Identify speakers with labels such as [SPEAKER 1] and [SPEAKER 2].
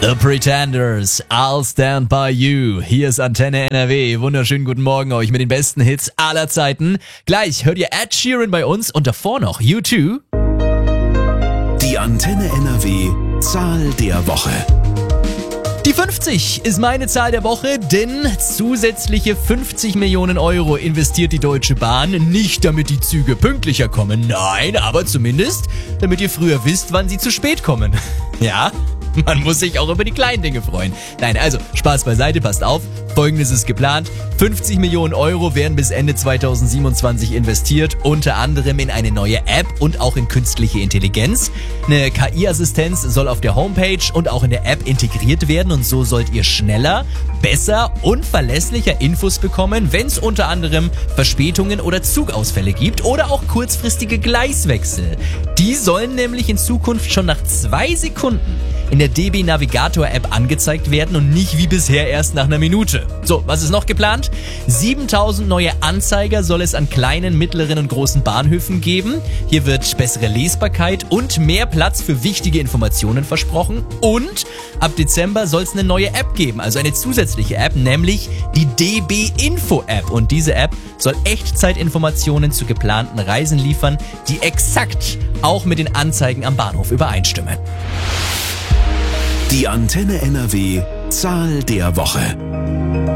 [SPEAKER 1] The Pretenders, I'll Stand By You. Hier ist Antenne NRW. Wunderschönen guten Morgen euch mit den besten Hits aller Zeiten. Gleich hört ihr Ed Sheeran bei uns und davor noch U2.
[SPEAKER 2] Die Antenne NRW Zahl der Woche.
[SPEAKER 1] Die 50 ist meine Zahl der Woche, denn zusätzliche 50 Millionen Euro investiert die Deutsche Bahn. Nicht damit die Züge pünktlicher kommen, nein, aber zumindest damit ihr früher wisst, wann sie zu spät kommen. Ja, man muss sich auch über die kleinen Dinge freuen. Nein, also Spaß beiseite, passt auf. Folgendes ist geplant. 50 Millionen Euro werden bis Ende 2027 investiert, unter anderem in eine neue App und auch in künstliche Intelligenz. Eine KI-Assistenz soll auf der Homepage und auch in der App integriert werden und so sollt ihr schneller, besser und verlässlicher Infos bekommen, wenn es unter anderem Verspätungen oder Zugausfälle gibt oder auch kurzfristige Gleiswechsel. Die sollen nämlich in Zukunft schon nach 2 Sekunden in der DB Navigator App angezeigt werden und nicht wie bisher erst nach einer Minute. So, was ist noch geplant? 7000 neue Anzeiger soll es an kleinen, mittleren und großen Bahnhöfen geben. Hier wird bessere Lesbarkeit und mehr Platz für wichtige Informationen versprochen. Und ab Dezember soll es eine neue App geben, also eine zusätzliche App, nämlich die DB Info App. Und diese App soll Echtzeitinformationen zu geplanten Reisen liefern, die exakt auch mit den Anzeigen am Bahnhof übereinstimmen.
[SPEAKER 2] Die Antenne NRW Zahl der Woche.